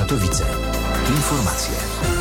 Katowice. Informacje.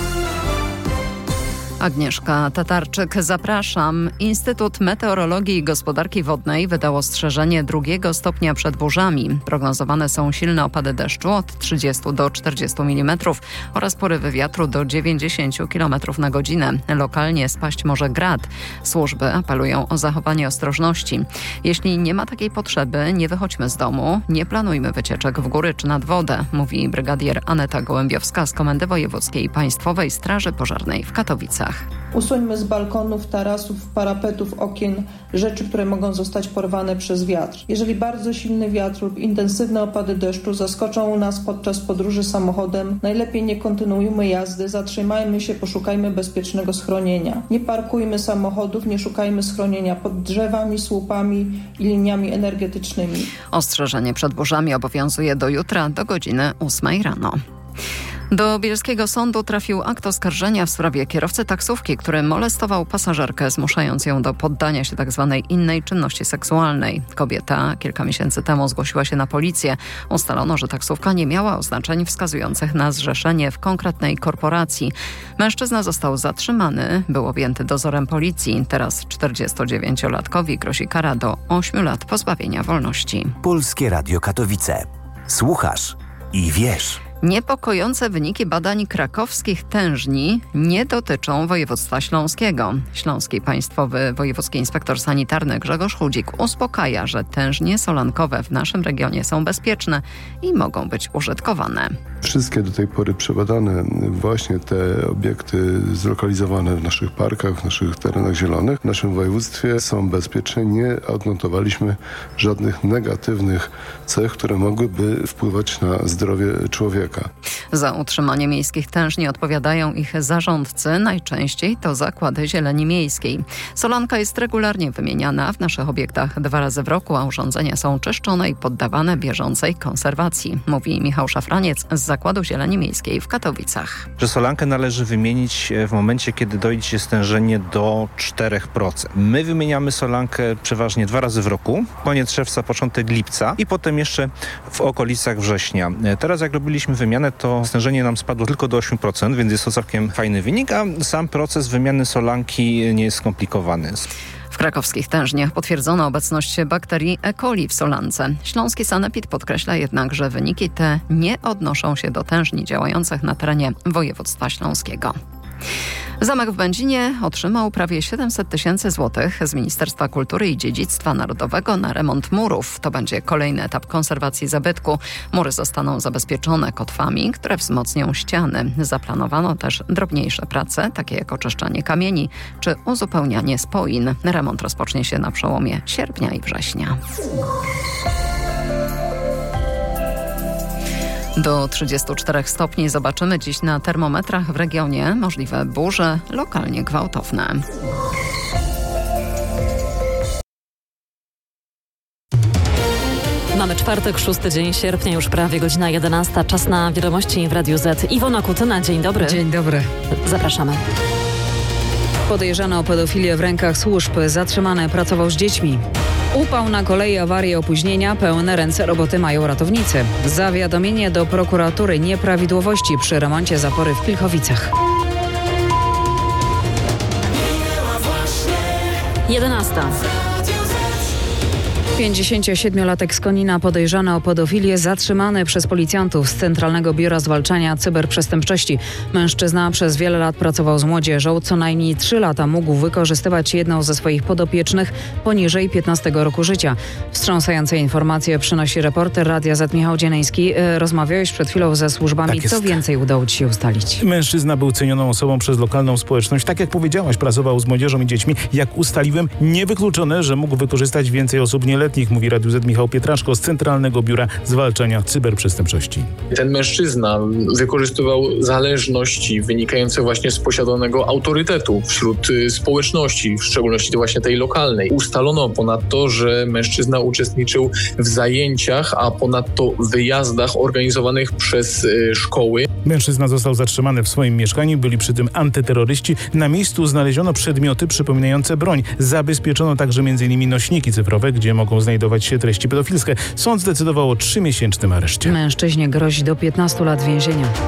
Agnieszka Tatarczyk, zapraszam. Instytut Meteorologii i Gospodarki Wodnej wydał ostrzeżenie 2 stopnia przed burzami. Prognozowane są silne opady deszczu od 30 do 40 mm oraz porywy wiatru do 90 km na godzinę. Lokalnie spaść może grad. Służby apelują o zachowanie ostrożności. Jeśli nie ma takiej potrzeby, nie wychodźmy z domu, nie planujmy wycieczek w góry czy nad wodę, mówi brygadier Aneta Gołębiowska z Komendy Wojewódzkiej Państwowej Straży Pożarnej w Katowicach. Usuńmy z balkonów, tarasów, parapetów, okien rzeczy, które mogą zostać porwane przez wiatr. Jeżeli bardzo silny wiatr lub intensywne opady deszczu zaskoczą nas podczas podróży samochodem, najlepiej nie kontynuujmy jazdy, zatrzymajmy się, poszukajmy bezpiecznego schronienia. Nie parkujmy samochodów, nie szukajmy schronienia pod drzewami, słupami i liniami energetycznymi. Ostrzeżenie przed burzami obowiązuje do jutra do godziny 8 rano. Do bielskiego sądu trafił akt oskarżenia w sprawie kierowcy taksówki, który molestował pasażerkę, zmuszając ją do poddania się tzw. innej czynności seksualnej. Kobieta kilka miesięcy temu zgłosiła się na policję. Ustalono, że taksówka nie miała oznaczeń wskazujących na zrzeszenie w konkretnej korporacji. Mężczyzna został zatrzymany, był objęty dozorem policji. Teraz 49-latkowi grozi kara do 8 lat pozbawienia wolności. Polskie Radio Katowice. Słuchasz i wiesz. Niepokojące wyniki badań krakowskich tężni nie dotyczą województwa śląskiego. Śląski Państwowy Wojewódzki Inspektor Sanitarny Grzegorz Chudzik uspokaja, że tężnie solankowe w naszym regionie są bezpieczne i mogą być użytkowane. Wszystkie do tej pory przebadane właśnie te obiekty zlokalizowane w naszych parkach, w naszych terenach zielonych, w naszym województwie są bezpieczne. Nie odnotowaliśmy żadnych negatywnych cech, które mogłyby wpływać na zdrowie człowieka. Za utrzymanie miejskich tężni odpowiadają ich zarządcy, najczęściej to zakłady zieleni miejskiej. Solanka jest regularnie wymieniana w naszych obiektach 2 razy w roku, a urządzenia są czyszczone i poddawane bieżącej konserwacji, mówi Michał Szafraniec z Zakładu Zieleni Miejskiej w Katowicach. Że solankę należy wymienić w momencie, kiedy dojdzie stężenie do 4%. My wymieniamy solankę przeważnie 2 razy w roku, koniec czerwca, początek lipca i potem jeszcze w okolicach września. Teraz jak robiliśmy wymianę, to stężenie nam spadło tylko do 8%, więc jest to całkiem fajny wynik, a sam proces wymiany solanki nie jest skomplikowany. W krakowskich tężniach potwierdzono obecność bakterii E. coli w solance. Śląski Sanepid podkreśla jednak, że wyniki te nie odnoszą się do tężni działających na terenie województwa śląskiego. Zamek w Będzinie otrzymał prawie 700 000 złotych z Ministerstwa Kultury i Dziedzictwa Narodowego na remont murów. To będzie kolejny etap konserwacji zabytku. Mury zostaną zabezpieczone kotwami, które wzmocnią ściany. Zaplanowano też drobniejsze prace, takie jak oczyszczanie kamieni czy uzupełnianie spoin. Remont rozpocznie się na przełomie sierpnia i września. Do 34 stopni zobaczymy dziś na termometrach w regionie. Możliwe burze, lokalnie gwałtowne. Mamy czwartek, 6 dzień sierpnia, już prawie godzina 11. Czas na wiadomości w Radiu Z. Iwona Kutyna, dzień dobry. Dzień dobry. Zapraszamy. Podejrzany o pedofilię w rękach służb, zatrzymany pracował z dziećmi. Upał na kolei, awarie, opóźnienia, pełne ręce roboty mają ratownicy. Zawiadomienie do prokuratury nieprawidłowości przy remoncie zapory w Pilchowicach. 11. 57-latek z Konina podejrzany o pedofilię zatrzymany przez policjantów z Centralnego Biura Zwalczania Cyberprzestępczości. Mężczyzna przez wiele lat pracował z młodzieżą. Co najmniej 3 lata mógł wykorzystywać jedną ze swoich podopiecznych poniżej 15 roku życia. Wstrząsające informacje przynosi reporter Radia Z Michał Dzieneński. Rozmawiałeś przed chwilą ze służbami. Tak, co więcej udało ci się ustalić? Mężczyzna był cenioną osobą przez lokalną społeczność. Tak jak powiedziałaś, pracował z młodzieżą i dziećmi. Jak ustaliłem, niewykluczone, że mógł wykorzystać więcej osób nieletnich, mówi Radiu Z Michał Pietraszko z Centralnego Biura Zwalczania Cyberprzestępczości. Ten mężczyzna wykorzystywał zależności wynikające właśnie z posiadanego autorytetu wśród społeczności, w szczególności właśnie tej lokalnej. Ustalono ponadto, że mężczyzna uczestniczył w zajęciach, a ponadto wyjazdach organizowanych przez szkoły. Mężczyzna został zatrzymany w swoim mieszkaniu, byli przy tym antyterroryści. Na miejscu znaleziono przedmioty przypominające broń. Zabezpieczono także m.in. nośniki cyfrowe, gdzie mogą znajdować się treści pedofilskie. Sąd zdecydował o 3-miesięcznym areszcie. Mężczyźnie grozi do 15 lat więzienia.